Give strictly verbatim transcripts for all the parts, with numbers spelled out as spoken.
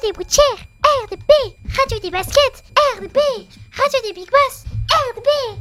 des bouts de chair, R D B, radio des baskets, R D B, radio des big boss, R D B.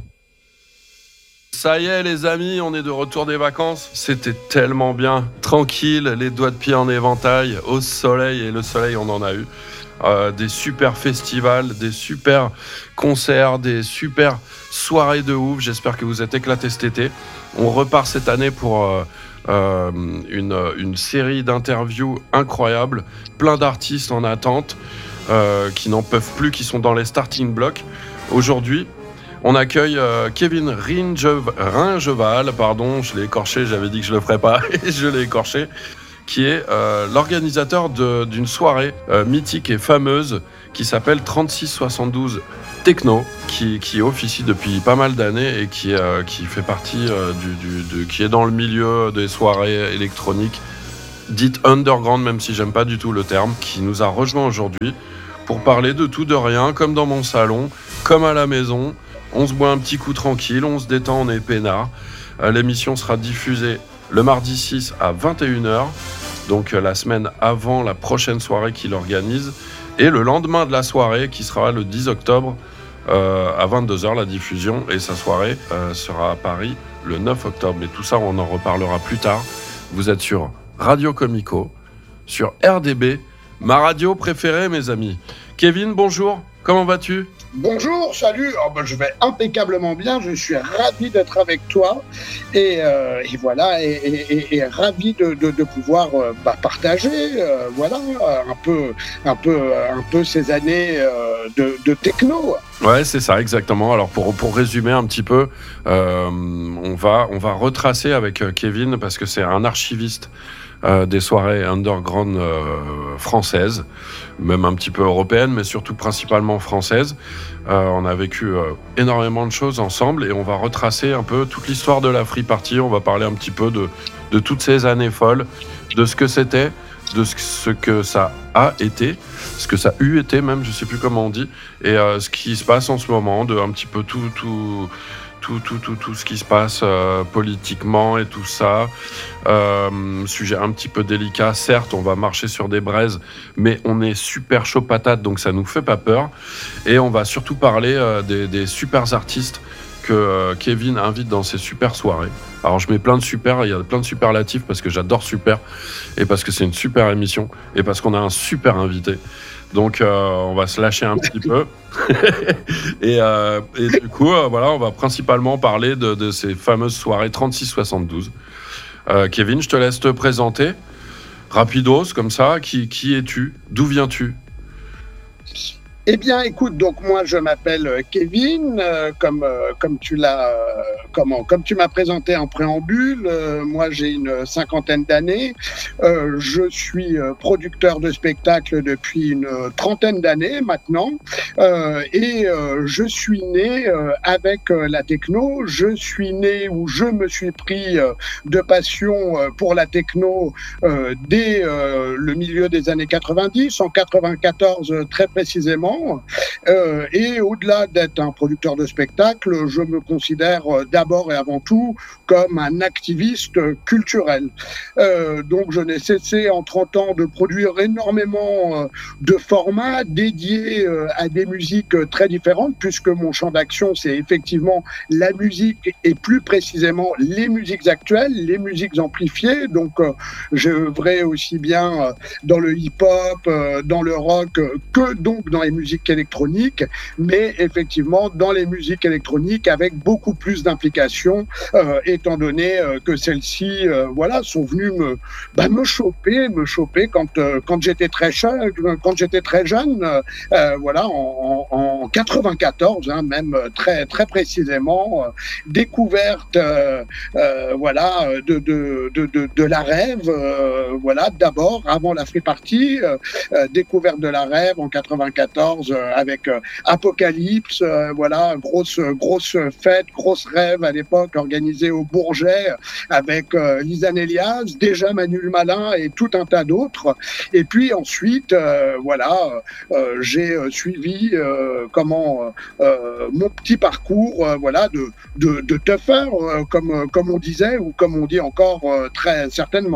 Ça y est les amis, on est de retour des vacances. C'était tellement bien, tranquille, les doigts de pied en éventail, au soleil, et le soleil on en a eu. Euh, des super festivals, des super concerts, des super soirées de ouf. J'espère que vous êtes éclatés cet été. On repart cette année pour euh, euh, une, une série d'interviews incroyables, plein d'artistes en attente euh, qui n'en peuvent plus, qui sont dans les starting blocks. Aujourd'hui, on accueille euh, Kevin Ringev- Ringeval, pardon, je l'ai écorché, j'avais dit que je le ferais pas, et je l'ai écorché, qui est euh, l'organisateur de, d'une soirée euh, mythique et fameuse qui s'appelle trente-six soixante-douze Techno, qui, qui officie depuis pas mal d'années et qui, euh, qui fait partie euh, du, du, de, qui est dans le milieu des soirées électroniques dites underground, même si j'aime pas du tout le terme, qui nous a rejoint aujourd'hui pour parler de tout, de rien, comme dans mon salon, comme à la maison. On se boit un petit coup tranquille, on se détend, on est peinard. Euh, l'émission sera diffusée le mardi six à vingt et une heures, donc euh, la semaine avant la prochaine soirée qu'il organise, et le lendemain de la soirée, qui sera le dix octobre, euh, à vingt-deux heures, la diffusion, et sa soirée euh, sera à Paris le neuf octobre. Mais tout ça, on en reparlera plus tard. Vous êtes sur Radio Comico, sur R D B, ma radio préférée, mes amis. Kevin, bonjour, comment vas-tu ? Bonjour, salut, oh ben, je vais impeccablement bien, je suis ravi d'être avec toi et, euh, et voilà, et, et, et ravi de, de, de pouvoir euh, bah, partager euh, voilà, un peu, un, peu, un peu ces années euh, de, de techno. Ouais, c'est ça, exactement. Alors pour, pour résumer un petit peu, euh, on, va, on va retracer avec Kevin, parce que c'est un archiviste Euh, des soirées underground euh, françaises, même un petit peu européennes, mais surtout principalement françaises. Euh, on a vécu euh, énormément de choses ensemble et on va retracer un peu toute l'histoire de la Free Party. On va parler un petit peu de, de toutes ces années folles, de ce que c'était, de ce, ce que ça a été, ce que ça a eu été même, je sais plus comment on dit, et euh, ce qui se passe en ce moment, de un petit peu tout... tout Tout, tout, tout, tout ce qui se passe euh, politiquement et tout ça. Euh, sujet un petit peu délicat, certes, on va marcher sur des braises, mais on est super chaud patate, donc ça nous fait pas peur. Et on va surtout parler euh, des, des super artistes que euh, Kevin invite dans ses super soirées. Alors je mets plein de super, il y a plein de superlatifs parce que j'adore super, et parce que c'est une super émission, et parce qu'on a un super invité. Donc euh, on va se lâcher un petit peu et, euh, et du coup euh, voilà, on va principalement parler de, de ces fameuses soirées trente-six soixante-douze. euh, Kevin, je te laisse te présenter rapidos comme ça. Qui, qui es-tu, d'où viens-tu? Eh bien, écoute, donc moi je m'appelle Kevin, euh, comme euh, comme tu l'as, euh, comment, comme tu m'as présenté en préambule. Euh, moi j'ai une cinquantaine d'années. Euh, je suis euh, producteur de spectacles depuis une trentaine d'années maintenant, euh, et euh, je suis né euh, avec euh, la techno. Je suis né où je me suis pris euh, de passion euh, pour la techno euh, dès euh, le milieu des années quatre-vingt-dix, en quatre-vingt-quatorze euh, très précisément. Euh, et au-delà d'être un producteur de spectacle, je me considère d'abord et avant tout comme un activiste culturel. Euh, donc je n'ai cessé en trente ans de produire énormément de formats dédiés à des musiques très différentes, puisque mon champ d'action, c'est effectivement la musique et plus précisément les musiques actuelles, les musiques amplifiées. Donc j'ai œuvré aussi bien dans le hip-hop, dans le rock, que donc dans les musiques électroniques, mais effectivement dans les musiques électroniques avec beaucoup plus d'implication, euh, étant donné euh, que celles-ci, euh, voilà, sont venues me, bah, me choper, me choper quand euh, quand j'étais très jeune, quand j'étais très jeune, euh, voilà, en, en, en quatre-vingt-quatorze, hein, même très très précisément, euh, découverte, euh, euh, voilà, de de de de, de la rave, euh, voilà, d'abord avant la Free Party, euh, euh, découverte de la rave en quatre-vingt-quatorze. Avec euh, Apocalypse, euh, voilà, grosse grosse fête, grosse rêve à l'époque organisée au Bourget avec euh, Lisanne Elias, déjà Manu Malin et tout un tas d'autres. Et puis ensuite, euh, voilà, euh, j'ai euh, suivi euh, comment euh, mon petit parcours, euh, voilà, de de, de tougher, euh, comme comme on disait ou comme on dit encore euh, très certainement.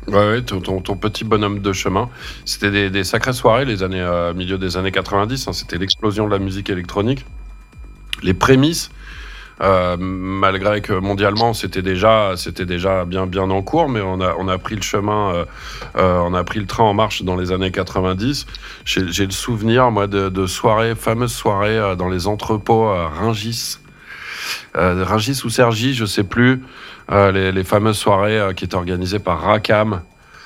Ouais, ouais, ton, ton, ton petit bonhomme de chemin. C'était des, des sacrées soirées, les années, euh, milieu des années quatre-vingt-dix. Hein, c'était l'explosion de la musique électronique. Les prémices, euh, malgré que mondialement c'était déjà, c'était déjà bien, bien en cours, mais on a, on a pris le chemin, euh, euh, on a pris le train en marche dans les années quatre-vingt-dix. J'ai, j'ai le souvenir, moi, de, de soirées, fameuses soirées euh, dans les entrepôts à Rungis. Euh, Rungis ou Cergy, je sais plus, euh, les, les fameuses soirées euh, qui étaient organisées par Racam,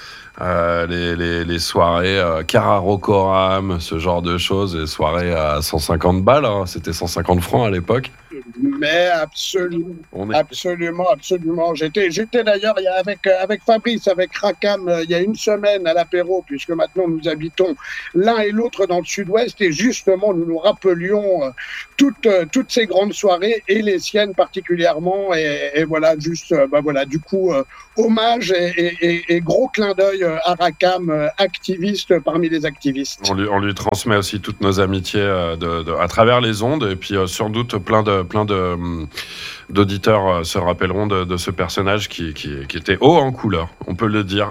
euh, les, les, les soirées euh, Cararocoram, ce genre de choses, les soirées à cent cinquante balles, hein, c'était cent cinquante francs à l'époque. Mais absolument, On est... absolument, absolument. J'étais, j'étais d'ailleurs avec, avec Fabrice, avec Racam, il y a une semaine à l'apéro, puisque maintenant nous habitons l'un et l'autre dans le sud-ouest, et justement nous nous rappelions toutes, toutes ces grandes soirées, et les siennes particulièrement, et, et voilà, juste, bah voilà, du coup, euh, hommage et, et, et gros clin d'œil à Racam, activiste parmi les activistes. On lui, on lui transmet aussi toutes nos amitiés euh, de, de, à travers les ondes, et puis euh, sans doute plein de plein de, d'auditeurs euh, se rappelleront de, de ce personnage qui, qui, qui était haut en couleur, on peut le dire.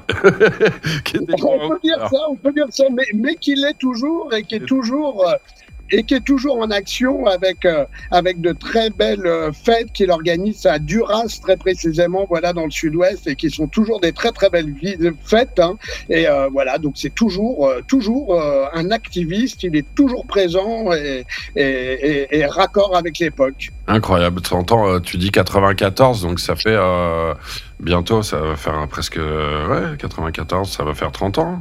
qui était on, peut dire ça, on peut dire ça, mais, mais qui l'est toujours et qui est toujours... Euh, et qui est toujours en action avec, euh, avec de très belles euh, fêtes qu'il organise à Duras, très précisément, voilà, dans le sud-ouest, et qui sont toujours des très très belles fêtes. Hein. Et euh, voilà, donc c'est toujours, euh, toujours euh, un activiste, il est toujours présent et, et, et, et raccord avec l'époque. Incroyable, tu entends, tu dis quatre-vingt-quatorze, donc ça fait euh, bientôt, ça va faire euh, presque, euh, ouais, quatre-vingt-quatorze, ça va faire trente ans.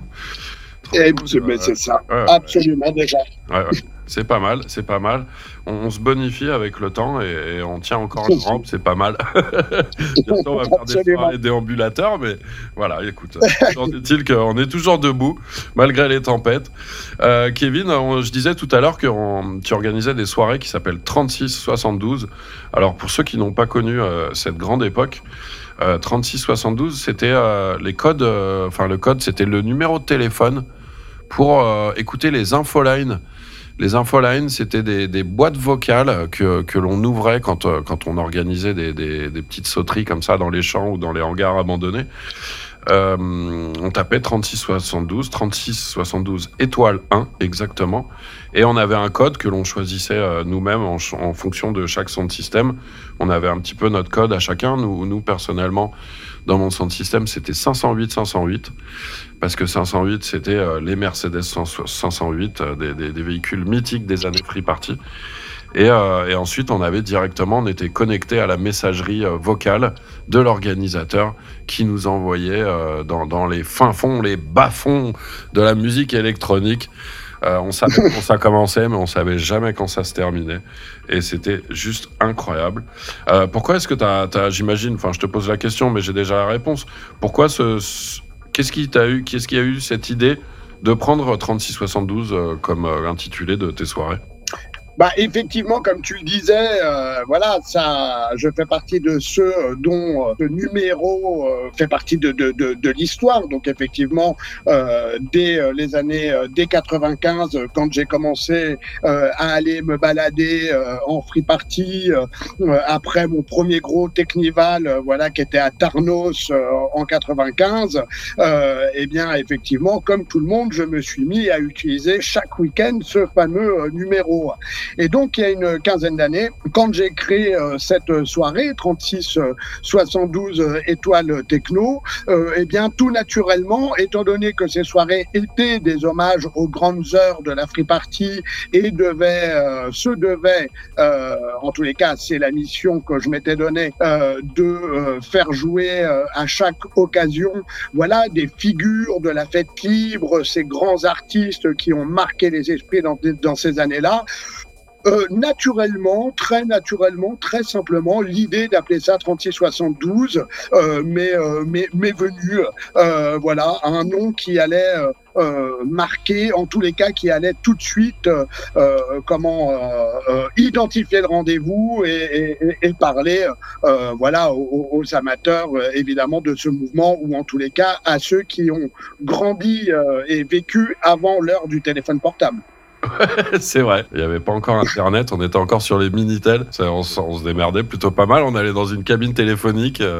Et c'est, euh, c'est ça, ouais, absolument, ouais. déjà. Ouais, ouais. C'est pas mal, c'est pas mal. On, on se bonifie avec le temps et, et on tient encore une rampe, c'est pas mal. Bientôt, on va faire absolument. des soirées déambulateurs, mais voilà, écoute, est-il qu'on est toujours debout, malgré les tempêtes. Euh, Kevin, on, je disais tout à l'heure que on, tu organisais des soirées qui s'appellent trente-six soixante-douze. Alors, pour ceux qui n'ont pas connu euh, cette grande époque, euh, trente-six soixante-douze, c'était euh, les codes, enfin, euh, le code, c'était le numéro de téléphone pour euh, écouter les infolines. Les infolines, c'était des, des boîtes vocales que, que l'on ouvrait quand, euh, quand on organisait des, des, des petites sauteries comme ça dans les champs ou dans les hangars abandonnés. Euh, on tapait trente-six soixante-douze, trente-six soixante-douze étoile un exactement, et on avait un code que l'on choisissait euh, nous-mêmes en, en fonction de chaque son de système. On avait un petit peu notre code à chacun. Nous, nous personnellement, dans mon son de système, c'était cinq cent huit cinq cent huit, parce que cinq cent huit, c'était euh, les Mercedes cinq cent huit, euh, des, des, des véhicules mythiques des années Free Party. Et, euh, et ensuite, on avait directement, on était connecté à la messagerie euh, vocale de l'organisateur qui nous envoyait euh, dans, dans les fins fonds, les bas-fonds de la musique électronique. Euh, on savait quand ça commençait, mais on savait jamais quand ça se terminait. Et c'était juste incroyable. Euh, pourquoi est-ce que t'as, t'as, j'imagine, enfin, je te pose la question, mais j'ai déjà la réponse. Pourquoi ce, ce qu'est-ce qui t'a eu, qu'est-ce qui a eu cette idée de prendre trente-six soixante-douze euh, comme euh, intitulé de tes soirées? Bah, effectivement, comme tu le disais, euh, voilà, ça, je fais partie de ceux dont euh, le numéro euh, fait partie de, de, de, de l'histoire. Donc, effectivement, euh, dès euh, les années, euh, dès quatre-vingt-quinze, quand j'ai commencé euh, à aller me balader euh, en free party, euh, après mon premier gros Technival, euh, voilà, qui était à Tarnos euh, en quatre-vingt-quinze, euh, eh bien, effectivement, comme tout le monde, je me suis mis à utiliser chaque week-end ce fameux euh, numéro. Et donc, il y a une quinzaine d'années, quand j'ai créé euh, cette soirée, trente-six soixante-douze euh, étoiles techno, euh, eh bien, tout naturellement, étant donné que ces soirées étaient des hommages aux grandes heures de la Free Party et devaient, euh, se devaient, euh, en tous les cas, c'est la mission que je m'étais donnée, euh, de euh, faire jouer euh, à chaque occasion, voilà, des figures de la fête libre, ces grands artistes qui ont marqué les esprits dans, dans ces années-là. Euh, naturellement, très naturellement, très simplement, l'idée d'appeler ça trente-six soixante-douze euh, m'est, euh, m'est, m'est venue, euh, voilà, un nom qui allait euh, euh, marquer, en tous les cas, qui allait tout de suite, euh, euh, comment euh, euh, identifier le rendez-vous et, et, et parler, euh, voilà, aux, aux amateurs, euh, évidemment, de ce mouvement, ou en tous les cas, à ceux qui ont grandi euh, et vécu avant l'heure du téléphone portable. C'est vrai, il n'y avait pas encore internet, on était encore sur les Minitel, ça, on, on se démerdait plutôt pas mal, on allait dans une cabine téléphonique, euh,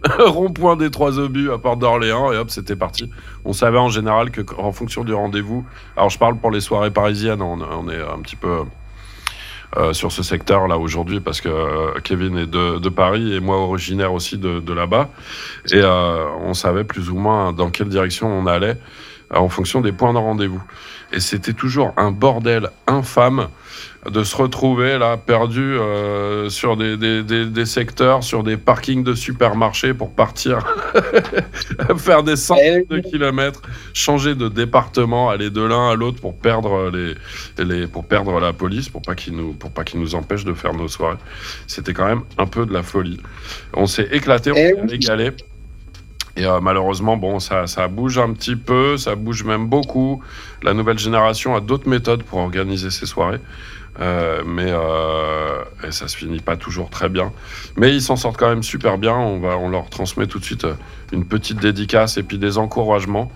rond-point des Trois Obus à Porte d'Orléans, et hop, c'était parti. On savait en général qu'en fonction du rendez-vous, alors je parle pour les soirées parisiennes, on, on est un petit peu euh, sur ce secteur là aujourd'hui, parce que euh, Kevin est de, de Paris et moi originaire aussi de, de là-bas, et euh, on savait plus ou moins dans quelle direction on allait euh, en fonction des points de rendez-vous. Et c'était toujours un bordel infâme de se retrouver là perdu euh, sur des, des, des, des secteurs, sur des parkings de supermarchés pour partir faire des centaines de kilomètres, changer de département, aller de l'un à l'autre pour perdre les, les pour perdre la police, pour pas qu'ils nous pour pas qu'ils nous empêchent de faire nos soirées. C'était quand même un peu de la folie. On s'est éclaté, on s'est régalé. Et euh, malheureusement, bon, ça, ça bouge un petit peu, ça bouge même beaucoup. La nouvelle génération a d'autres méthodes pour organiser ses soirées. Euh, mais euh, et ça se finit pas toujours très bien. Mais ils s'en sortent quand même super bien. On, va, on leur transmet tout de suite une petite dédicace et puis des encouragements.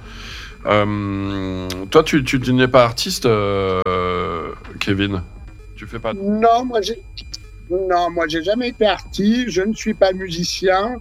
Euh, toi, tu, tu, tu n'es pas artiste, euh, Kevin? Tu fais pas de... Non, moi j'ai... Non, moi j'ai jamais été artiste, je ne suis pas musicien,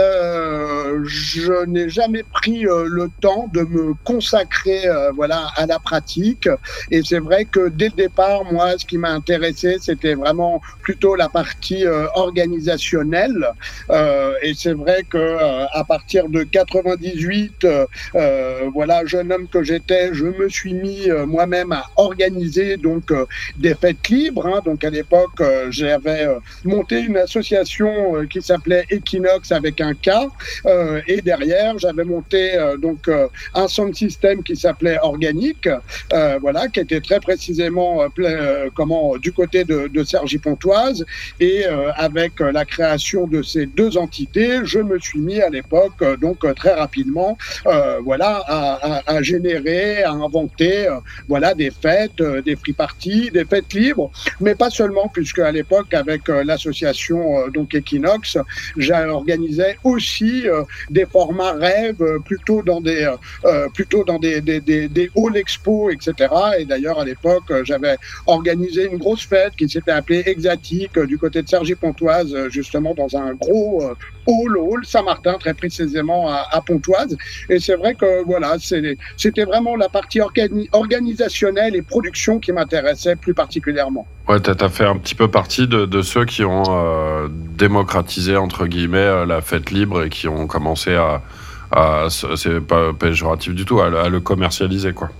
euh, je n'ai jamais pris euh, le temps de me consacrer euh, voilà, à la pratique. Et c'est vrai que dès le départ, moi, ce qui m'a intéressé, c'était vraiment plutôt la partie euh, organisationnelle. Euh, et c'est vrai que euh, à partir de quatre-vingt-dix-huit, euh, euh, voilà, jeune homme que j'étais, je me suis mis euh, moi-même à organiser donc euh, des fêtes libres. Hein. Donc à l'époque, euh, j'avais monté une association euh, qui s'appelait Equinox avec un K, euh, et derrière j'avais monté euh, donc euh, un sound system qui s'appelait Organique, euh, voilà, qui était très précisément euh, euh, comment du côté de, de Cergy-Pontoise, et euh, avec euh, la création de ces deux entités, je me suis mis à l'époque euh, donc euh, très rapidement euh, voilà à, à, à générer, à inventer euh, voilà des fêtes, euh, des free parties, des fêtes libres, mais pas seulement, puisque à l'époque avec euh, l'association euh, donc Equinox, j'organisais aussi euh, des formats rêves, euh, plutôt dans des euh, plutôt dans des des, des, des halls expo, et cetera. Et d'ailleurs à l'époque, euh, j'avais organisé une grosse fête qui s'était appelée Exatique euh, du côté de Cergy-Pontoise, euh, justement dans un gros euh, hall, hall Saint-Martin, très précisément à, à Pontoise. Et c'est vrai que voilà, c'est, c'était vraiment la partie organi- organisationnelle et production qui m'intéressait plus particulièrement. Ouais, t'as, t'as fait un petit peu partie de, de ceux qui ont euh, démocratisé, entre guillemets, la fête libre et qui ont commencé à, à c'est pas péjoratif du tout, à, à le commercialiser, quoi.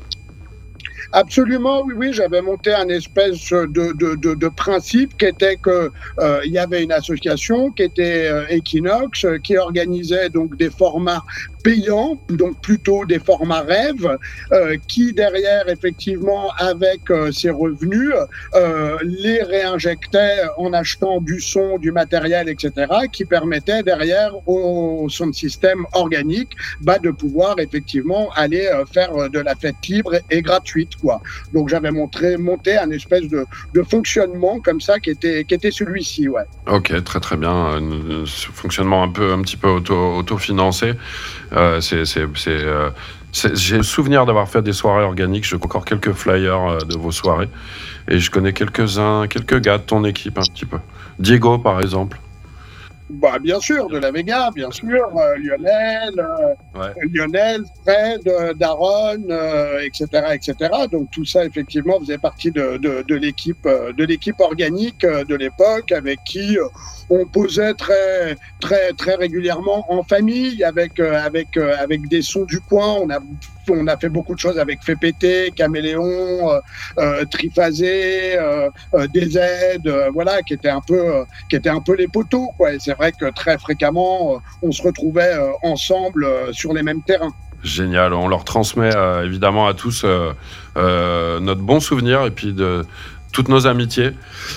Absolument, oui, oui, j'avais monté un espèce de, de, de, de principe qui était que euh, il y avait une association qui était euh, Equinox, euh, qui organisait donc des formats payants, donc plutôt des formats rêves, euh, qui derrière, effectivement, avec euh, ses revenus, euh, les réinjectait en achetant du son, du matériel, et cetera, qui permettait derrière au, au sound system Organique bah, de pouvoir effectivement aller euh, faire de la fête libre et gratuite, quoi. Donc j'avais montré, monté un espèce de, de fonctionnement comme ça qui était, qui était celui-ci, ouais. Ok, très très bien. Un fonctionnement un peu, un petit peu auto, autofinancé. Euh, c'est, c'est, c'est, euh, c'est, j'ai le souvenir d'avoir fait des soirées organiques. J'ai encore quelques flyers euh, de vos soirées. Et je connais quelques-uns, quelques gars de ton équipe un petit peu. Diego, par exemple. Bah, bien sûr, de la Vega, bien sûr, euh, Lionel, euh, ouais. Lionel, Fred, euh, Daron, euh, et cetera, et cetera. Donc tout ça, effectivement, faisait partie de, de, de l'équipe, euh, de l'équipe organique euh, de l'époque, avec qui euh, on posait très, très, très régulièrement en famille, avec, euh, avec, euh, avec des sons du coin. On a On a fait beaucoup de choses avec Fait Péter, Caméléon, euh, euh, Triphasé, euh, euh, D Z, euh, voilà, qui étaient un peu, euh, qui étaient un peu les poteaux, quoi. Et c'est vrai que très fréquemment, euh, on se retrouvait euh, ensemble euh, sur les mêmes terrains. Génial, on leur transmet euh, évidemment à tous euh, euh, notre bon souvenir et puis de toutes nos amitiés.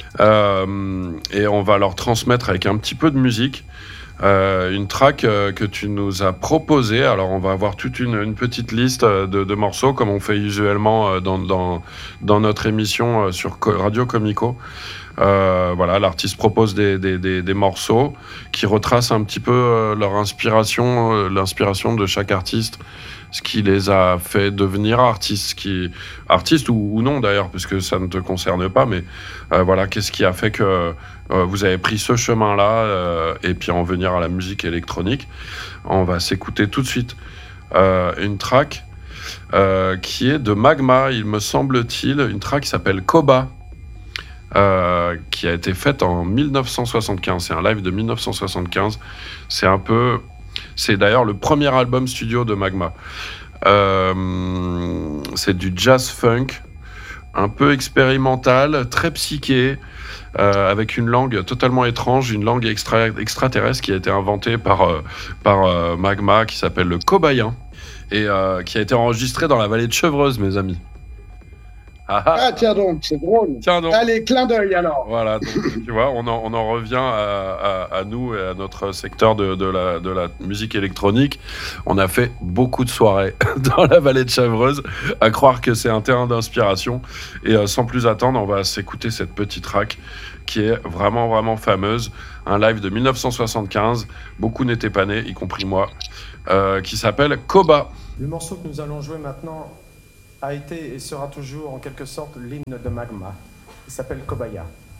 Euh, et on va leur transmettre avec un petit peu de musique. Euh, une track euh, que tu nous as proposée. Alors on va avoir toute une, une petite liste de, de morceaux comme on fait usuellement euh, dans, dans, dans notre émission euh, sur Radio Comico. Euh, voilà, l'artiste propose des, des, des, des morceaux qui retracent un petit peu euh, leur inspiration, euh, l'inspiration de chaque artiste, ce qui les a fait devenir artistes, qui, artistes ou, ou non d'ailleurs, puisque ça ne te concerne pas, mais euh, voilà, qu'est-ce qui a fait que euh, vous avez pris ce chemin-là euh, et puis en venir à la musique électronique. On va s'écouter tout de suite euh, une track euh, qui est de Magma, il me semble-t-il, une track qui s'appelle Koba. Euh, qui a été faite en dix-neuf cent soixante-quinze. C'est un live de dix-neuf cent soixante-quinze. C'est un peu... C'est d'ailleurs le premier album studio de Magma. Euh, c'est du jazz funk, un peu expérimental, très psyché, euh, avec une langue totalement étrange, une langue extra- extraterrestre qui a été inventée par, euh, par euh, Magma, qui s'appelle le cobayen, et euh, qui a été enregistrée dans la vallée de Chevreuse, mes amis. Ah, ah. Ah, tiens donc, c'est drôle. Tiens donc. Allez, clin d'œil alors. Voilà, donc, tu vois, on en, on en revient à, à, à nous et à notre secteur de, de, la, de la musique électronique. On a fait beaucoup de soirées dans la vallée de Chevreuse, à croire que c'est un terrain d'inspiration. Et euh, sans plus attendre, on va s'écouter cette petite track qui est vraiment, vraiment fameuse. Un live de dix-neuf cent soixante-quinze, beaucoup n'étaient pas nés, y compris moi, euh, qui s'appelle Koba. Le morceau que nous allons jouer maintenant a été et sera toujours en quelque sorte l'hymne de Magma. Il s'appelle Kobaya.